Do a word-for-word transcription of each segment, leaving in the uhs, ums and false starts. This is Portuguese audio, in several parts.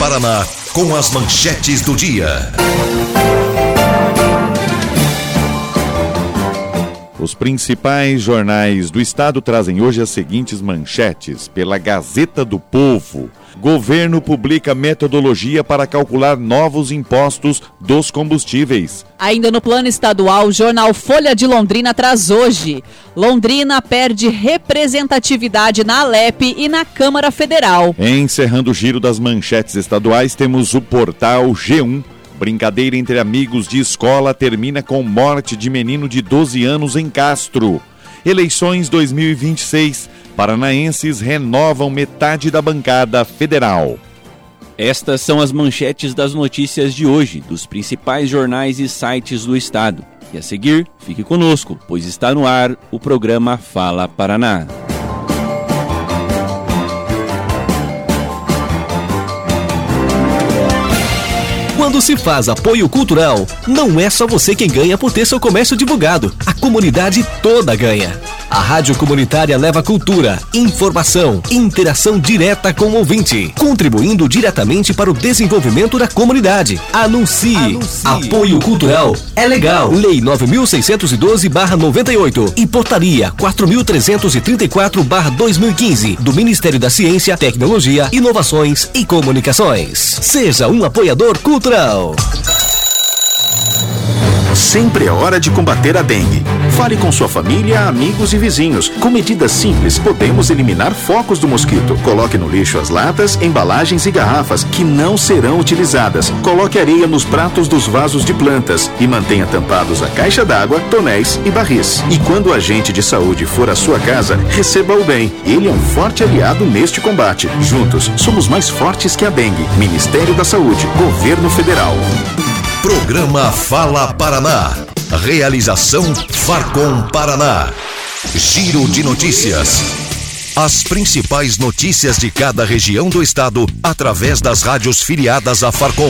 Paraná, com as manchetes do dia. Os principais jornais do estado trazem hoje as seguintes manchetes. Pela Gazeta do Povo, governo publica metodologia para calcular novos impostos dos combustíveis. Ainda no plano estadual, o jornal Folha de Londrina traz hoje: Londrina perde representatividade na Alep e na Câmara Federal. Encerrando o giro das manchetes estaduais, temos o portal G um. Brincadeira entre amigos de escola termina com morte de menino de doze anos em Castro. Eleições dois mil e vinte e seis. Paranaenses renovam metade da bancada federal. Estas são as manchetes das notícias de hoje, dos principais jornais e sites do estado. E a seguir, fique conosco, pois está no ar o programa Fala Paraná. Quando se faz apoio cultural, não é só você quem ganha por ter seu comércio divulgado. A comunidade toda ganha. A Rádio Comunitária leva cultura, informação e interação direta com o ouvinte, contribuindo diretamente para o desenvolvimento da comunidade. Anuncie. Anuncie. Apoio cultural é legal. Lei nove mil seiscentos e doze barra noventa e oito e Portaria quatro mil trezentos e trinta e quatro barra dois mil e quinze do Ministério da Ciência, Tecnologia, Inovações e Comunicações. Seja um apoiador cultural. Sempre é hora de combater a dengue. Fale com sua família, amigos e vizinhos. Com medidas simples, podemos eliminar focos do mosquito. Coloque no lixo as latas, embalagens e garrafas que não serão utilizadas. Coloque areia nos pratos dos vasos de plantas e mantenha tampados a caixa d'água, tonéis e barris. E quando o agente de saúde for à sua casa, receba-o bem. Ele é um forte aliado neste combate. Juntos, somos mais fortes que a dengue. Ministério da Saúde, Governo Federal. Programa Fala Paraná. Realização Farcom Paraná. Giro de notícias. As principais notícias de cada região do estado através das rádios filiadas à Farcom.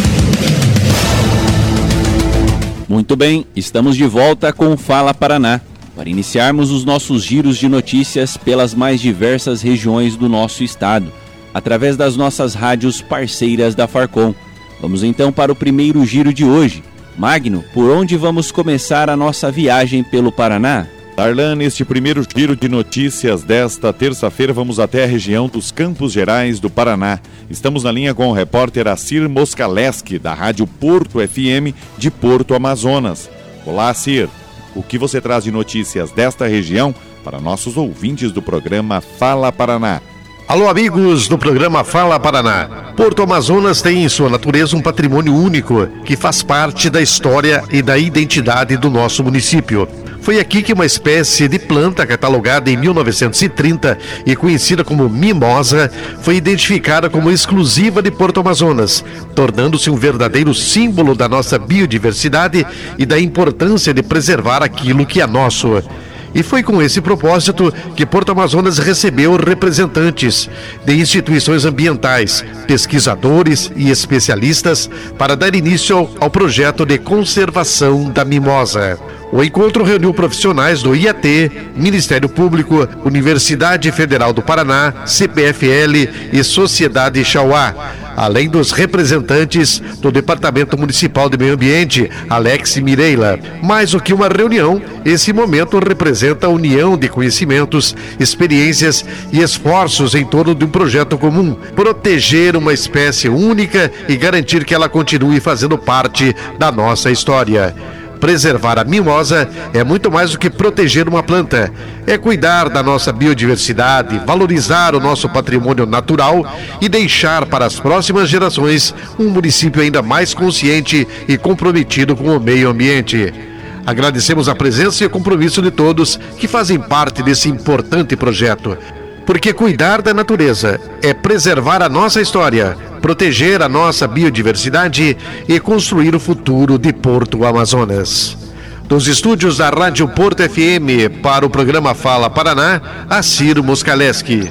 Muito bem, estamos de volta com Fala Paraná, para iniciarmos os nossos giros de notícias pelas mais diversas regiões do nosso estado, através das nossas rádios parceiras da Farcom. Vamos então para o primeiro giro de hoje. Magno, por onde vamos começar a nossa viagem pelo Paraná? Darlan, neste primeiro giro de notícias desta terça-feira, vamos até a região dos Campos Gerais do Paraná. Estamos na linha com o repórter Acir Moscaleski, da Rádio Porto F M de Porto Amazonas. Olá, Acir. O que você traz de notícias desta região para nossos ouvintes do programa Fala Paraná? Alô, amigos do programa Fala Paraná. Porto Amazonas tem em sua natureza um patrimônio único que faz parte da história e da identidade do nosso município. Foi aqui que uma espécie de planta catalogada em mil novecentos e trinta e conhecida como mimosa foi identificada como exclusiva de Porto Amazonas, tornando-se um verdadeiro símbolo da nossa biodiversidade e da importância de preservar aquilo que é nosso. E foi com esse propósito que Porto Amazonas recebeu representantes de instituições ambientais, pesquisadores e especialistas para dar início ao projeto de conservação da mimosa. O encontro reuniu profissionais do I A T, Ministério Público, Universidade Federal do Paraná, C P F L e Sociedade Chauá, além dos representantes do Departamento Municipal de Meio Ambiente, Alex Mireila. Mais do que uma reunião, esse momento representa a união de conhecimentos, experiências e esforços em torno de um projeto comum: proteger uma espécie única e garantir que ela continue fazendo parte da nossa história. Preservar a mimosa é muito mais do que proteger uma planta. É cuidar da nossa biodiversidade, valorizar o nosso patrimônio natural e deixar para as próximas gerações um município ainda mais consciente e comprometido com o meio ambiente. Agradecemos a presença e o compromisso de todos que fazem parte desse importante projeto. Porque cuidar da natureza é preservar a nossa história, proteger a nossa biodiversidade e construir o futuro de Porto Amazonas. Dos estúdios da Rádio Porto F M para o programa Fala Paraná, Acir Moscaleski.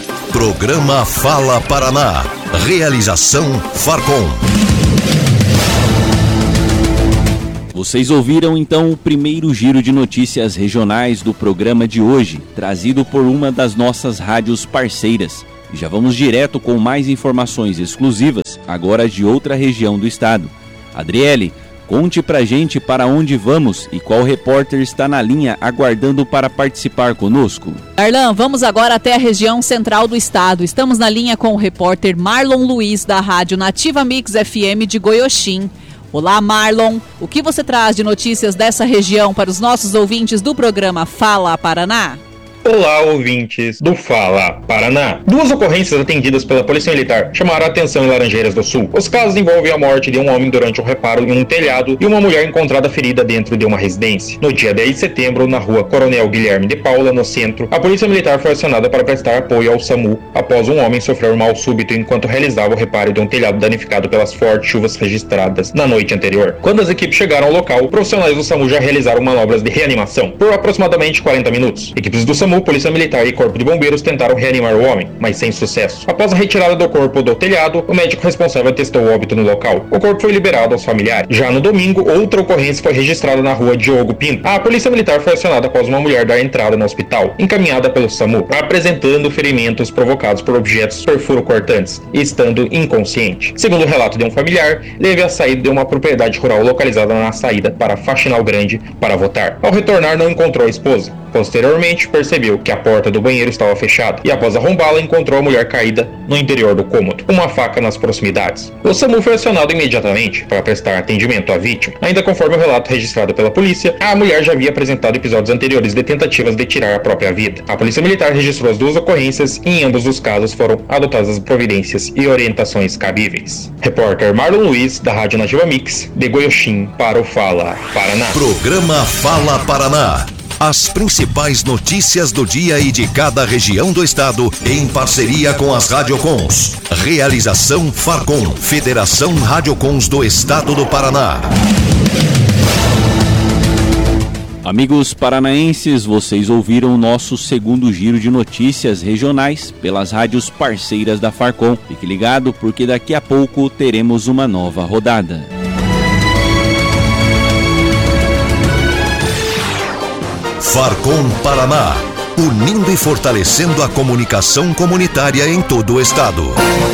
Programa Fala Paraná. Realização Farcom. Vocês ouviram então o primeiro giro de notícias regionais do programa de hoje, trazido por uma das nossas rádios parceiras. E já vamos direto com mais informações exclusivas agora de outra região do estado. Adriele, conte pra gente para onde vamos e qual repórter está na linha aguardando para participar conosco. Darlan, vamos agora até a região central do estado. Estamos na linha com o repórter Marlon Luiz, da Rádio Nativa Mix F M de Goioxim. Olá, Marlon. O que você traz de notícias dessa região para os nossos ouvintes do programa Fala Paraná? Olá, ouvintes do Fala Paraná. Duas ocorrências atendidas pela Polícia Militar chamaram a atenção em Laranjeiras do Sul. Os casos envolvem a morte de um homem durante um reparo em um telhado e uma mulher encontrada ferida dentro de uma residência. No dia dez de setembro, na rua Coronel Guilherme de Paula, no centro, a Polícia Militar foi acionada para prestar apoio ao SAMU após um homem sofrer um mal súbito enquanto realizava o reparo de um telhado danificado pelas fortes chuvas registradas na noite anterior. Quando as equipes chegaram ao local, profissionais do SAMU já realizaram manobras de reanimação por aproximadamente quarenta minutos. Equipes do SAMU, Polícia Militar e Corpo de Bombeiros tentaram reanimar o homem, mas sem sucesso. Após a retirada do corpo do telhado, o médico responsável atestou o óbito no local. O corpo foi liberado aos familiares. Já no domingo, outra ocorrência foi registrada na rua Diogo Pinto. A Polícia Militar foi acionada após uma mulher dar entrada no hospital, encaminhada pelo SAMU, apresentando ferimentos provocados por objetos perfuro-cortantes, estando inconsciente. Segundo o relato de um familiar, teve a saída de uma propriedade rural localizada na saída para Faxinal Grande para votar. Ao retornar, não encontrou a esposa. Posteriormente, percebeu que a porta do banheiro estava fechada e, após arrombá-la, encontrou a mulher caída no interior do cômodo, com uma faca nas proximidades. O SAMU foi acionado imediatamente para prestar atendimento à vítima. Ainda conforme o relato registrado pela polícia, a mulher já havia apresentado episódios anteriores de tentativas de tirar a própria vida. A Polícia Militar registrou as duas ocorrências e, em ambos os casos, foram adotadas as providências e orientações cabíveis. Repórter Marlon Luiz, da Rádio Nativa Mix, de Goioxim, para o Fala Paraná. Programa Fala Paraná. As principais notícias do dia e de cada região do estado, em parceria com as Radiocons. Realização Farcom, Federação Radiocons do Estado do Paraná. Amigos paranaenses, vocês ouviram o nosso segundo giro de notícias regionais pelas rádios parceiras da Farcom. Fique ligado, porque daqui a pouco teremos uma nova rodada. Farcom Paraná, unindo e fortalecendo a comunicação comunitária em todo o estado.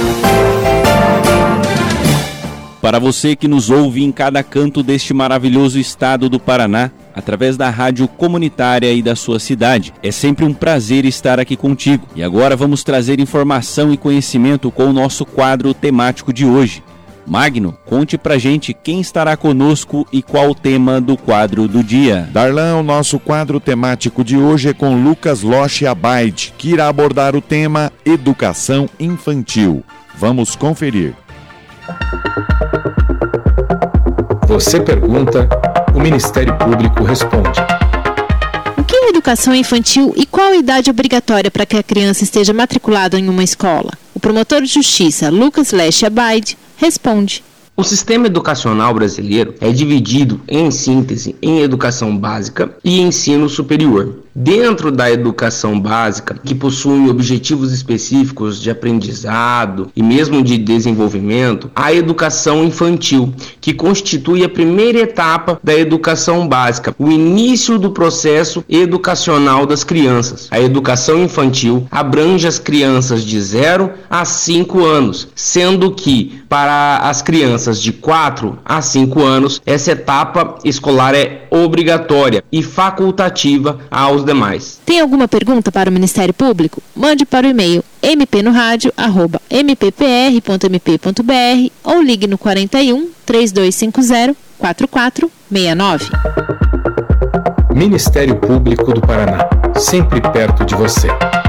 Para você que nos ouve em cada canto deste maravilhoso estado do Paraná, através da rádio comunitária e da sua cidade, é sempre um prazer estar aqui contigo. E agora vamos trazer informação e conhecimento com o nosso quadro temático de hoje. Magno, conte pra gente quem estará conosco e qual o tema do quadro do dia. Darlan, o nosso quadro temático de hoje é com Lucas Loche Abaide, que irá abordar o tema Educação Infantil. Vamos conferir. Você pergunta, o Ministério Público responde. O que é educação infantil e qual a idade obrigatória para que a criança esteja matriculada em uma escola? O promotor de justiça, Lucas Loche Abaide, responde. O sistema educacional brasileiro é dividido, em síntese, em educação básica e ensino superior. Dentro da educação básica, que possui objetivos específicos de aprendizado e mesmo de desenvolvimento, há a educação infantil, que constitui a primeira etapa da educação básica, o início do processo educacional das crianças. A educação infantil abrange as crianças de zero a cinco anos, sendo que, para as crianças de quatro a cinco anos, essa etapa escolar é obrigatória e facultativa aos demais. Tem alguma pergunta para o Ministério Público? Mande para o e-mail m p no rádio arroba m p p r ponto m p ponto b r ou ligue no quarenta e um, três dois cinco zero, quatro quatro seis nove. Ministério Público do Paraná, sempre perto de você.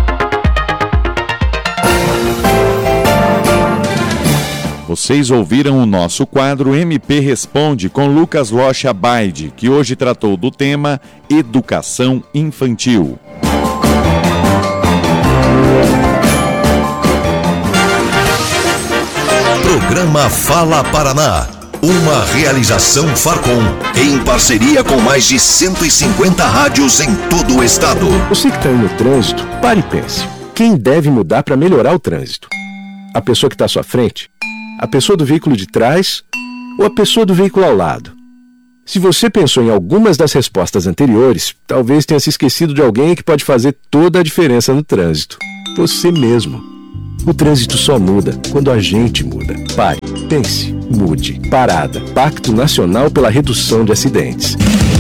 Vocês ouviram o nosso quadro M P Responde com Lucas Loche Abaide, que hoje tratou do tema Educação Infantil. Programa Fala Paraná, uma realização Farcom, em parceria com mais de cento e cinquenta rádios em todo o estado. Você que está aí no trânsito, pare e pense. Quem deve mudar para melhorar o trânsito? A pessoa que está à sua frente? A pessoa do veículo de trás ou a pessoa do veículo ao lado? Se você pensou em algumas das respostas anteriores, talvez tenha se esquecido de alguém que pode fazer toda a diferença no trânsito. Você mesmo. O trânsito só muda quando a gente muda. Pare. Pense, mude. Parada. Pacto Nacional pela Redução de Acidentes.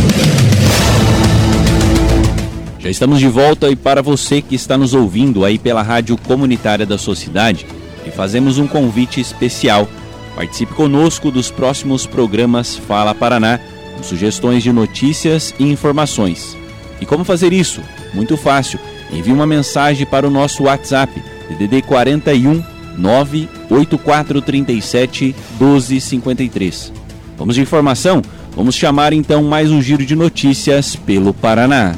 Já estamos de volta e para você que está nos ouvindo aí pela Rádio Comunitária da sua cidade, lhe fazemos um convite especial. Participe conosco dos próximos programas Fala Paraná, com sugestões de notícias e informações. E como fazer isso? Muito fácil. Envie uma mensagem para o nosso WhatsApp, D D D quarenta e um, nove oito quatro três sete, doze cinquenta e três. Vamos de informação? Vamos chamar então mais um giro de notícias pelo Paraná.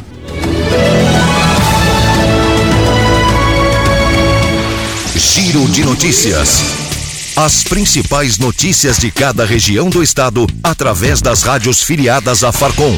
Giro de notícias. As principais notícias de cada região do estado através das rádios filiadas à Farcom.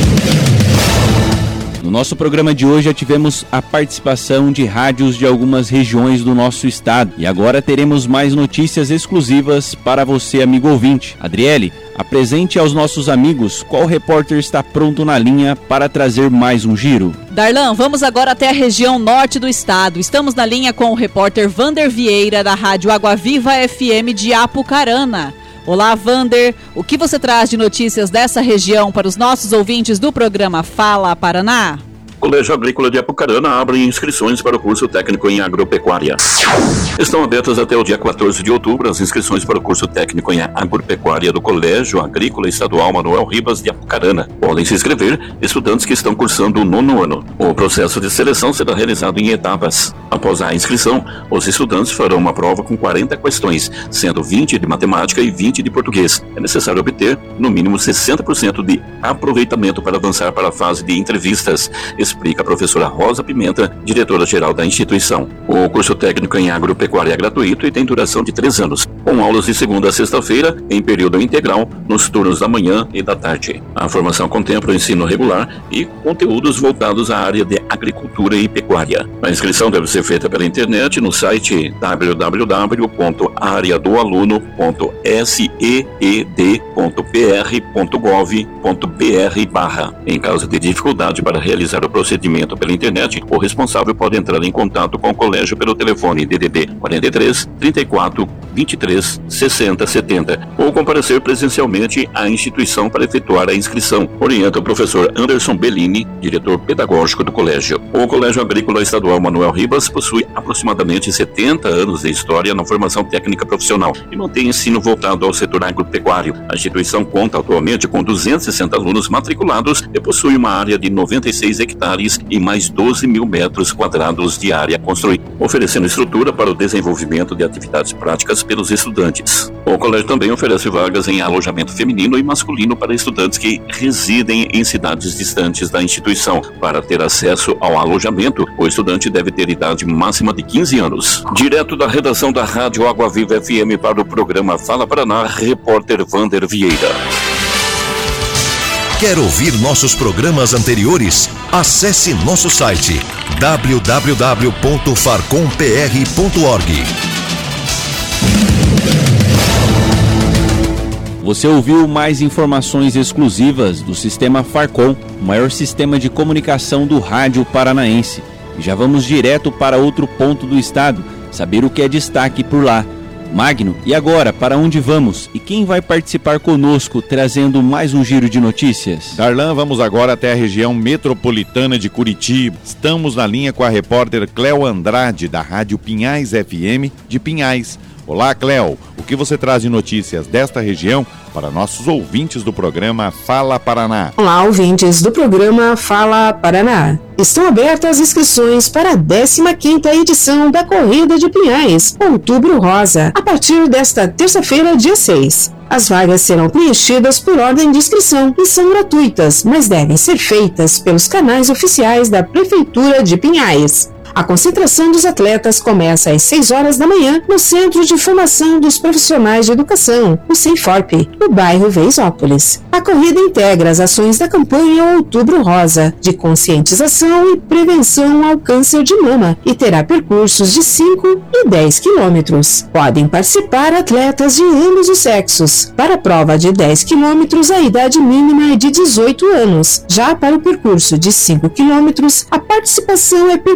No nosso programa de hoje já tivemos a participação de rádios de algumas regiões do nosso estado. E agora teremos mais notícias exclusivas para você, amigo ouvinte. Adriele, apresente aos nossos amigos qual repórter está pronto na linha para trazer mais um giro. Darlan, vamos agora até a região norte do estado. Estamos na linha com o repórter Vander Vieira, da Rádio Água Viva F M de Apucarana. Olá, Vander. O que você traz de notícias dessa região para os nossos ouvintes do programa Fala Paraná? O Colégio Agrícola de Apucarana abre inscrições para o curso técnico em agropecuária. Estão abertas até o dia quatorze de outubro as inscrições para o curso técnico em agropecuária do Colégio Agrícola Estadual Manuel Ribas de Apucarana. Podem se inscrever estudantes que estão cursando o nono ano. O processo de seleção será realizado em etapas. Após a inscrição, os estudantes farão uma prova com quarenta questões, sendo vinte de matemática e vinte de português. É necessário obter, no mínimo, sessenta por cento de aproveitamento para avançar para a fase de entrevistas, explica a professora Rosa Pimenta, diretora-geral da instituição. O curso técnico em agropecuária é gratuito e tem duração de três anos, com aulas de segunda a sexta-feira, em período integral, nos turnos da manhã e da tarde. A formação contempla o ensino regular e conteúdos voltados à área de agricultura e pecuária. A inscrição deve ser feita pela internet no site w w w ponto área do aluno ponto s e e d ponto p r ponto gov ponto b r barra. Em caso de dificuldade para realizar o procedimento pela internet, o responsável pode entrar em contato com o colégio pelo telefone D D D quarenta e três, trinta e quatro, vinte e três, sessenta, setenta ou comparecer presencialmente à instituição para efetuar a inscrição, orienta o professor Anderson Bellini, diretor pedagógico do colégio. O Colégio Agrícola Estadual Manuel Ribas possui aproximadamente setenta anos de história na formação técnica profissional e mantém ensino voltado ao setor agropecuário. A instituição conta atualmente com duzentos e sessenta alunos matriculados e possui uma área de noventa e seis hectares e mais doze mil metros quadrados de área construída, oferecendo estrutura para o desenvolvimento de atividades práticas pelos estudantes. O colégio também oferece vagas em alojamento feminino e masculino para estudantes que residem em cidades distantes da instituição. Para ter acesso ao alojamento, o estudante deve ter idade máxima de quinze anos. Direto da redação da Rádio Água Viva F M para o programa Fala Paraná, repórter Vander Vieira. Quer ouvir nossos programas anteriores? Acesse nosso site w w w ponto farcom p r ponto org. Você ouviu mais informações exclusivas do Sistema Farcom, o maior sistema de comunicação do rádio paranaense. E já vamos direto para outro ponto do estado, saber o que é destaque por lá. Magno, e agora, para onde vamos? E quem vai participar conosco, trazendo mais um giro de notícias? Darlan, vamos agora até a região metropolitana de Curitiba. Estamos na linha com a repórter Cléo Andrade, da Rádio Pinhais F M de Pinhais. Olá, Cléo, o que você traz de notícias desta região para nossos ouvintes do programa Fala Paraná? Olá, ouvintes do programa Fala Paraná. Estão abertas as inscrições para a décima quinta edição da Corrida de Pinhais, Outubro Rosa, a partir desta terça-feira, dia seis. As vagas serão preenchidas por ordem de inscrição e são gratuitas, mas devem ser feitas pelos canais oficiais da Prefeitura de Pinhais. A concentração dos atletas começa às seis horas da manhã no Centro de Formação dos Profissionais de Educação, o CENFORP, no bairro Veisópolis. A corrida integra as ações da campanha Outubro Rosa, de conscientização e prevenção ao câncer de mama, e terá percursos de cinco e dez quilômetros. Podem participar atletas de ambos os sexos. Para a prova de dez quilômetros, a idade mínima é de dezoito anos. Já para o percurso de cinco quilômetros, a participação é permitida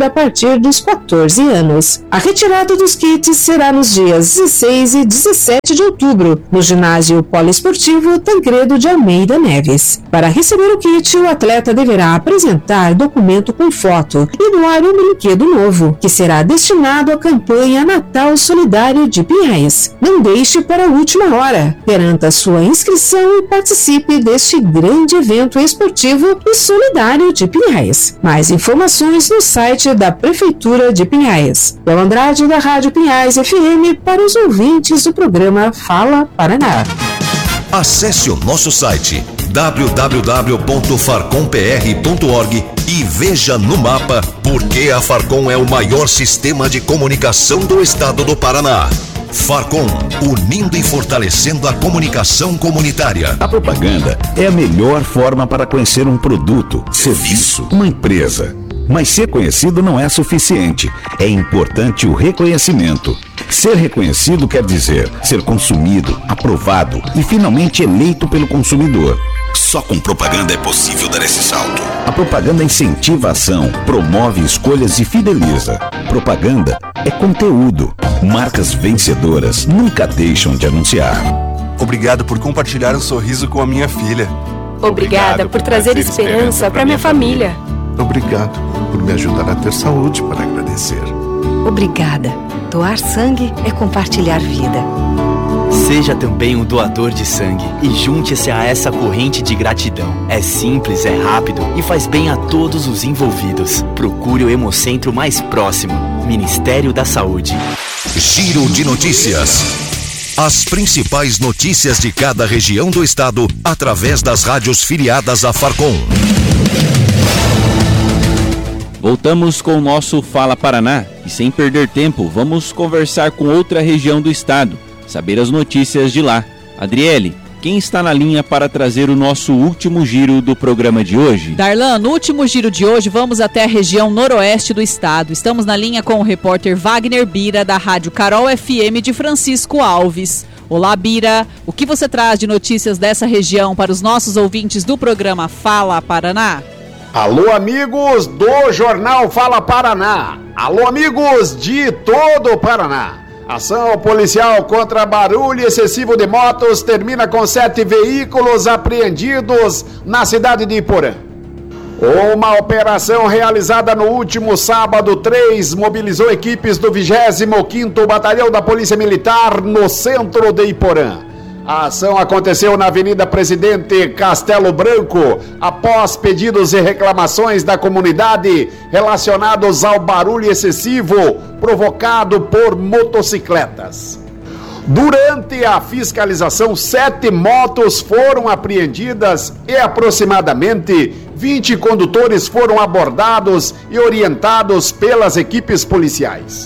a partir dos quatorze anos. A retirada dos kits será nos dias dezesseis e dezessete de outubro, no ginásio poliesportivo Tancredo de Almeida Neves. Para receber o kit, o atleta deverá apresentar documento com foto e doar um brinquedo novo, que será destinado à campanha Natal Solidário de Pinhais. Não deixe para a última hora. Garanta sua inscrição e participe deste grande evento esportivo e solidário de Pinhais. Mais informações no site da Prefeitura de Pinhais. Bel Andrade, da Rádio Pinhais F M, para os ouvintes do programa Fala Paraná. Acesse o nosso site w w w ponto farcom p r ponto org e veja no mapa por que a Farcom é o maior sistema de comunicação do estado do Paraná. Farcom, unindo e fortalecendo a comunicação comunitária. A propaganda é a melhor forma para conhecer um produto, serviço, uma empresa. Mas ser conhecido não é suficiente. É importante o reconhecimento. Ser reconhecido quer dizer ser consumido, aprovado e finalmente eleito pelo consumidor. Só com propaganda é possível dar esse salto. A propaganda incentiva a ação, promove escolhas e fideliza. Propaganda é conteúdo. Marcas vencedoras nunca deixam de anunciar. Obrigado por compartilhar um sorriso com a minha filha. Obrigada por trazer esperança para minha família. Obrigado por me ajudar a ter saúde para agradecer. Obrigada. Doar sangue é compartilhar vida. Seja também um doador de sangue e junte-se a essa corrente de gratidão. É simples, é rápido e faz bem a todos os envolvidos. Procure o Hemocentro mais próximo. Ministério da Saúde. Giro de notícias. As principais notícias de cada região do estado através das rádios filiadas à Farcom. Voltamos com o nosso Fala Paraná e, sem perder tempo, vamos conversar com outra região do estado, saber as notícias de lá. Adriele, quem está na linha para trazer o nosso último giro do programa de hoje? Darlan, no último giro de hoje vamos até a região noroeste do estado. Estamos na linha com o repórter Wagner Bira, da Rádio Carol F M de Francisco Alves. Olá, Bira, o que você traz de notícias dessa região para os nossos ouvintes do programa Fala Paraná? Alô, amigos do Jornal Fala Paraná. Alô, amigos de todo o Paraná. Ação policial contra barulho excessivo de motos termina com sete veículos apreendidos na cidade de Iporã. Uma operação realizada no último sábado três mobilizou equipes do vigésimo quinto Batalhão da Polícia Militar no centro de Iporã. A ação aconteceu na Avenida Presidente Castelo Branco, após pedidos e reclamações da comunidade relacionados ao barulho excessivo provocado por motocicletas. Durante a fiscalização, sete motos foram apreendidas e aproximadamente vinte condutores foram abordados e orientados pelas equipes policiais.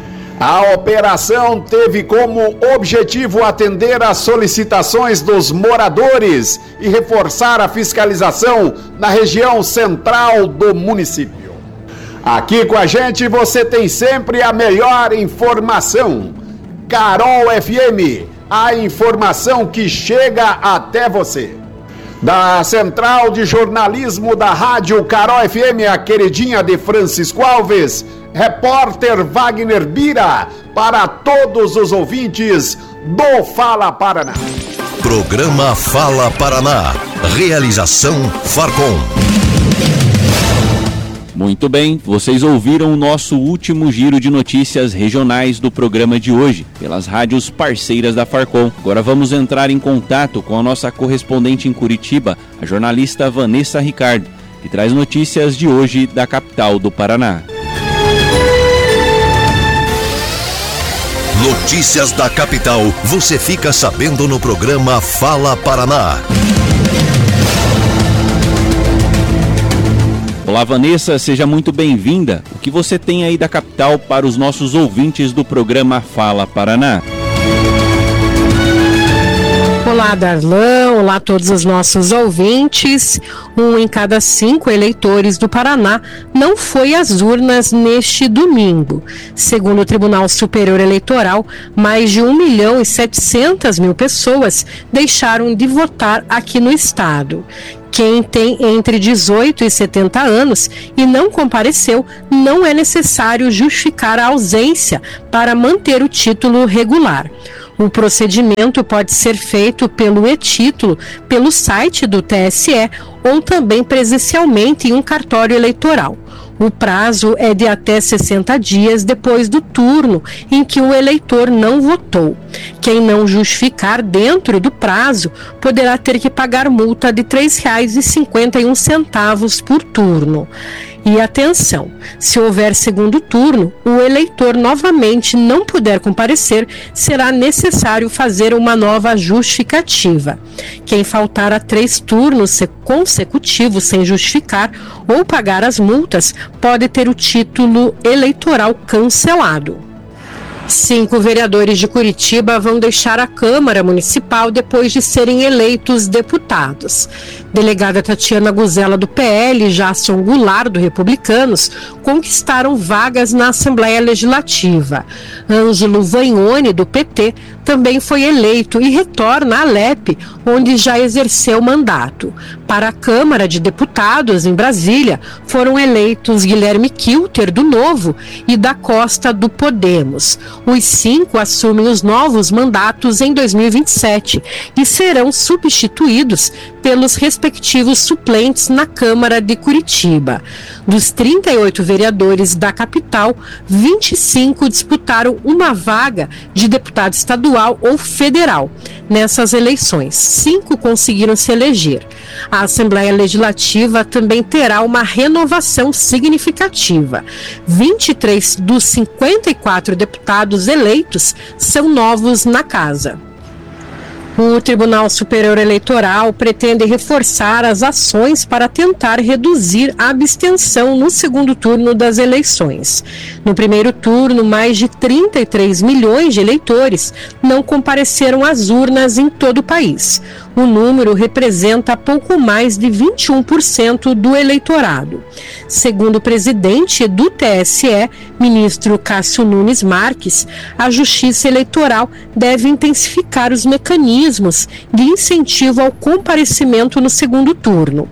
A operação teve como objetivo atender às solicitações dos moradores e reforçar a fiscalização na região central do município. Aqui com a gente você tem sempre a melhor informação. Carol F M, a informação que chega até você. Da Central de Jornalismo da Rádio Carol F M, a queridinha de Francisco Alves, repórter Wagner Bira, para todos os ouvintes do Fala Paraná. Programa Fala Paraná. Realização Farcom. Muito bem, vocês ouviram o nosso último giro de notícias regionais do programa de hoje, pelas rádios parceiras da Farcom. Agora vamos entrar em contato com a nossa correspondente em Curitiba, a jornalista Vanessa Ricardo, que traz notícias de hoje da capital do Paraná. Notícias da capital, você fica sabendo no programa Fala Paraná. Olá, Vanessa, seja muito bem-vinda. O que você tem aí da capital para os nossos ouvintes do programa Fala Paraná? Olá, Darlan. Olá a todos os nossos ouvintes. Um em cada cinco eleitores do Paraná não foi às urnas neste domingo. Segundo o Tribunal Superior Eleitoral, mais de um milhão e setecentas mil pessoas deixaram de votar aqui no estado. Quem tem entre dezoito e setenta anos e não compareceu, não é necessário justificar a ausência para manter o título regular. O procedimento pode ser feito pelo e-título, pelo site do T S E ou também presencialmente em um cartório eleitoral. O prazo é de até sessenta dias depois do turno em que o eleitor não votou. Quem não justificar dentro do prazo poderá ter que pagar multa de três reais e cinquenta e um centavos por turno. E atenção, se houver segundo turno, o eleitor novamente não puder comparecer, será necessário fazer uma nova justificativa. Quem faltar a três turnos consecutivos sem justificar ou pagar as multas, pode ter o título eleitoral cancelado. Cinco vereadores de Curitiba vão deixar a Câmara Municipal depois de serem eleitos deputados. Delegada Tatiana Guzela, do P L, e Jason Goulart, do Republicanos, conquistaram vagas na Assembleia Legislativa. Ângelo Vagnoni, do P T, também foi eleito e retorna à Alep, onde já exerceu mandato. Para a Câmara de Deputados, em Brasília, foram eleitos Guilherme Kilter, do Novo, e da Costa, do Podemos. Os cinco assumem os novos mandatos em dois mil e vinte e sete e serão substituídos pelos respectivos suplentes na Câmara de Curitiba. Dos trinta e oito vereadores da capital, vinte e cinco disputaram uma vaga de deputado estadual ou federal. Nessas eleições, cinco conseguiram se eleger. A Assembleia Legislativa também terá uma renovação significativa. vinte e três dos cinquenta e quatro deputados eleitos são novos na casa. O Tribunal Superior Eleitoral pretende reforçar as ações para tentar reduzir a abstenção no segundo turno das eleições. No primeiro turno, mais de trinta e três milhões de eleitores não compareceram às urnas em todo o país. O número representa pouco mais de vinte e um por cento do eleitorado. Segundo o presidente do T S E, ministro Cássio Nunes Marques, a Justiça Eleitoral deve intensificar os mecanismos de incentivo ao comparecimento no segundo turno.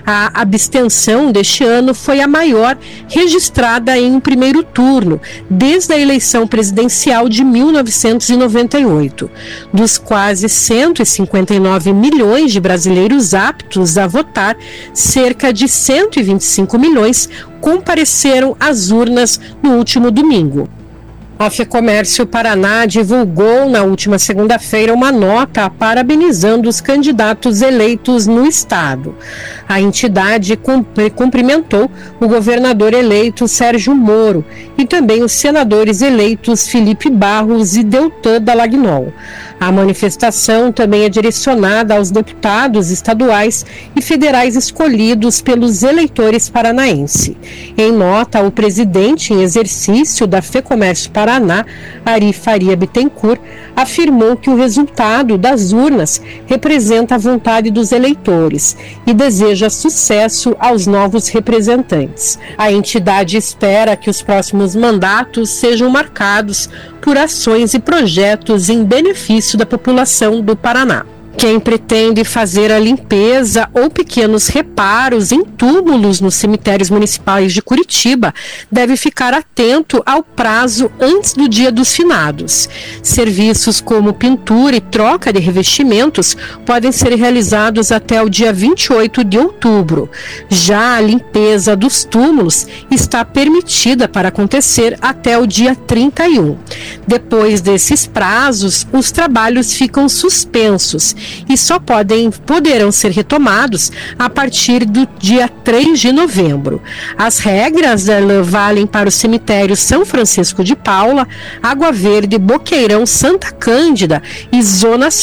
A abstenção deste ano foi a maior registrada em um primeiro turno, desde a eleição presidencial de mil novecentos e noventa e oito. Dos quase cento e cinquenta e nove milhões de brasileiros aptos a votar, cerca de cento e vinte e cinco milhões compareceram às urnas no último domingo. A FEComércio Paraná divulgou na última segunda-feira uma nota parabenizando os candidatos eleitos no estado. A entidade cumprimentou o governador eleito Sérgio Moro e também os senadores eleitos Felipe Barros e Deltan Dallagnol. A manifestação também é direcionada aos deputados estaduais e federais escolhidos pelos eleitores paranaenses. Em nota, o presidente em exercício da FEComércio Paraná, Ari Faria Bittencourt, afirmou que o resultado das urnas representa a vontade dos eleitores e deseja sucesso aos novos representantes. A entidade espera que os próximos mandatos sejam marcados por ações e projetos em benefício da população do Paraná. Quem pretende fazer a limpeza ou pequenos reparos em túmulos nos cemitérios municipais de Curitiba deve ficar atento ao prazo antes do Dia dos Finados. Serviços como pintura e troca de revestimentos podem ser realizados até o dia vinte e oito de outubro. Já a limpeza dos túmulos está permitida para acontecer até o dia trinta e um. Depois desses prazos, os trabalhos ficam suspensos e só podem, poderão ser retomados a partir do dia três de novembro. As regras uh, valem para o cemitério São Francisco de Paula, Água Verde, Boqueirão, Santa Cândida e Zona Sul.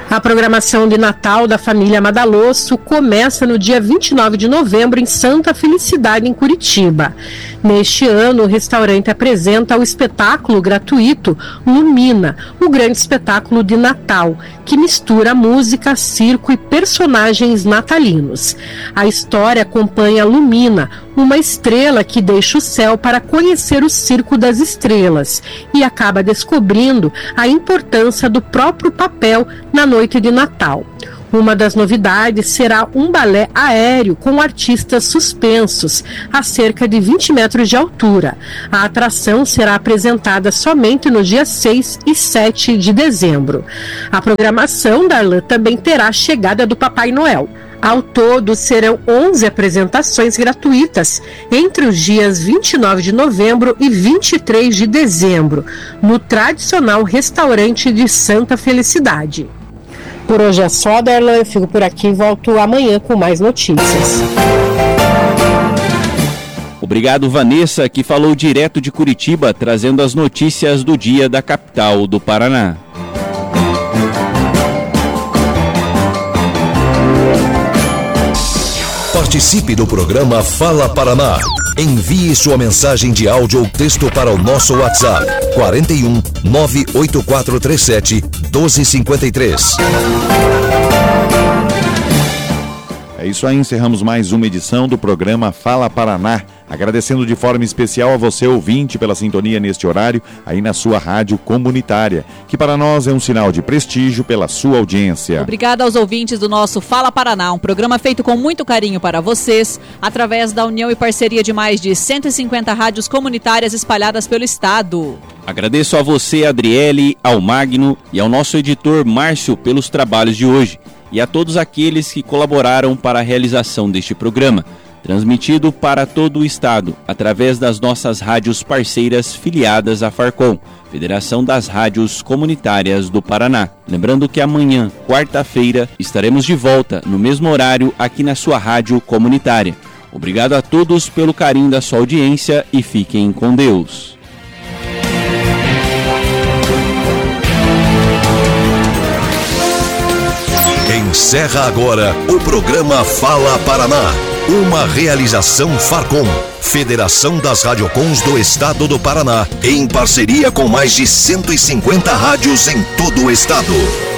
A programação de Natal da família Madalosso começa no dia vinte e nove de novembro em Santa Felicidade, em Curitiba. Neste ano, o restaurante apresenta o espetáculo gratuito Lumina, o grande espetáculo de Natal, que mistura música, circo e personagens natalinos. A história acompanha Lumina, uma estrela que deixa o céu para conhecer o Circo das Estrelas e acaba descobrindo a importância do próprio papel na noite de Natal. Uma das novidades será um balé aéreo com artistas suspensos a cerca de vinte metros de altura. A atração será apresentada somente no dia seis e sete de dezembro. A programação da Darlan também terá a chegada do Papai Noel. Ao todo, serão onze apresentações gratuitas entre os dias vinte e nove de novembro e vinte e três de dezembro, no tradicional restaurante de Santa Felicidade. Por hoje é só, Darlan. Eu fico por aqui e volto amanhã com mais notícias. Obrigado, Vanessa, que falou direto de Curitiba, trazendo as notícias do dia da capital do Paraná. Participe do programa Fala Paraná. Envie sua mensagem de áudio ou texto para o nosso WhatsApp quarenta e um, nove oito quatro três sete, doze cinquenta e três. É isso aí, encerramos mais uma edição do programa Fala Paraná. Agradecendo de forma especial a você, ouvinte, pela sintonia neste horário, aí na sua rádio comunitária, que para nós é um sinal de prestígio pela sua audiência. Obrigada aos ouvintes do nosso Fala Paraná, um programa feito com muito carinho para vocês, através da união e parceria de mais de cento e cinquenta rádios comunitárias espalhadas pelo estado. Agradeço a você, Adriele, ao Magno e ao nosso editor Márcio pelos trabalhos de hoje, e a todos aqueles que colaboraram para a realização deste programa, transmitido para todo o estado, através das nossas rádios parceiras filiadas à Farcom, Federação das Rádios Comunitárias do Paraná. Lembrando que amanhã, quarta-feira, estaremos de volta no mesmo horário aqui na sua rádio comunitária. Obrigado a todos pelo carinho da sua audiência e fiquem com Deus. Encerra agora o programa Fala Paraná. Uma realização Farcom, Federação das Radiocons do Estado do Paraná, em parceria com mais de cento e cinquenta rádios em todo o estado.